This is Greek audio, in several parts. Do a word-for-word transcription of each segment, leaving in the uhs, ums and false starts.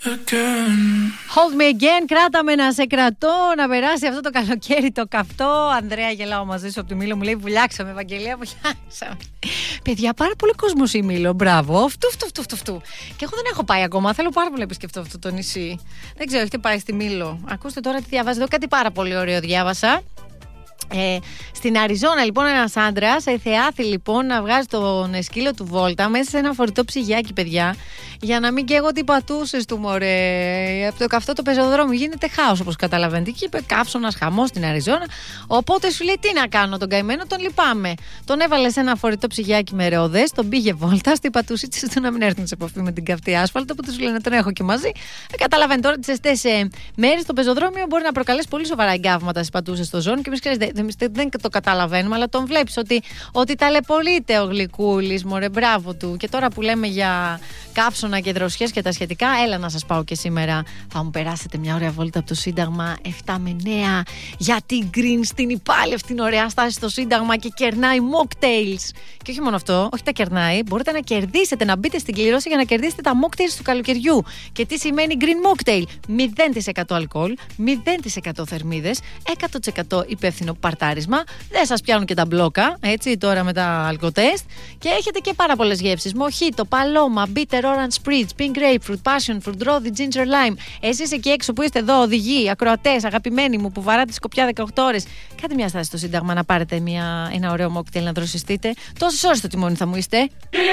Hold me again, κράτα με να σε κρατώ, να περάσει αυτό το καλοκαίρι το καυτό. Ανδρέα, γελάω μαζί σου από τη Μήλο, μου λέει βουλιάξαμε, Ευαγγελία, βουλιάξαμε. Παιδιά, πάρα πολύ κόσμος η Μήλο, μπράβο. Φτου, φτου, φτου, φτου, φτου. Και εγώ δεν έχω πάει ακόμα, θέλω πάρα πολύ να επισκεφτώ αυτό το νησί. Δεν ξέρω, έχετε πάει στη Μήλο? Ακούστε τώρα τι διαβάζει εδώ, κάτι πάρα πολύ ωραίο διάβασα. Ε, στην Αριζόνα λοιπόν ένας άντρας θεάθη λοιπόν να βγάζει τον σκύλο του βόλτα μέσα σε ένα φορητό ψυγιάκι, παιδιά, για να μην καίγονται οι πατούσες του, μωρέ. Από το καυτό το πεζοδρόμιο γίνεται χάος, όπως καταλαβαίνετε. Και είπε καύσωνας χαμός στην Αριζόνα. Οπότε σου λέει τι να κάνω τον καημένο, τον λυπάμαι. Τον έβαλε σε ένα φορητό ψυγιάκι με ρεώδες, τον πήγε βόλτα, στη πατούσιτσες του να μην έρθουν σε επαφή με την καυτή άσφαλτο. Οπότε σου λένε τον έχω και μαζί. Ε, καταλαβαίνετε τώρα τις ζεστές ε, μέρες στο πεζοδρόμιο μπορεί να προκαλέσει πολύ σοβαρά εγκάβματα στις πατούσες στο ζώνη και εμείς δεν το καταλαβαίνουμε, αλλά τον βλέπεις ότι, ότι ταλαιπωρείται ο γλυκούλης, μωρέ, μπράβο του. Και τώρα που λέμε για κάψωνα και δροσιές και τα σχετικά, έλα να σας πάω και σήμερα. Θα μου περάσετε μια ωραία βόλτα από το Σύνταγμα επτά με εννέα, γιατί Green στην πάλι αυτήν ωραία στάση στο Σύνταγμα και κερνάει mocktails. Και όχι μόνο αυτό, όχι τα κερνάει, μπορείτε να κερδίσετε, να μπείτε στην κλήρωση για να κερδίσετε τα mocktails του καλοκαιριού. Και τι σημαίνει Green Mocktail? μηδέν τοις εκατό αλκοόλ, μηδέν τοις εκατό θερμίδες, εκατό τοις εκατό υπεύθυνο παρτάρισμα. Δεν σας πιάνουν και τα μπλόκα, έτσι, τώρα με τα αλκοτέστ. Και έχετε και πάρα πολλές γεύσεις. Μοχίτο, παλώμα, bitter orange spritz, pink grapefruit, passion fruit, rosy ginger lime. Εσείς εκεί έξω που είστε εδώ, οδηγοί, ακροατές, αγαπημένοι μου, που βαράτε σκοπιά δεκαοκτώ ώρες, κάντε μια στάση στο Σύνταγμα να πάρετε μια, ένα ωραίο mocktail να δροσιστείτε. Τόσες ώρες στο τιμόνι θα μου είστε.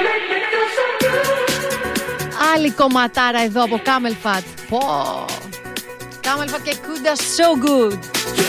Άλλη κομματάρα εδώ από Camel Fat. Πω! Camel Fat και Kuda so good.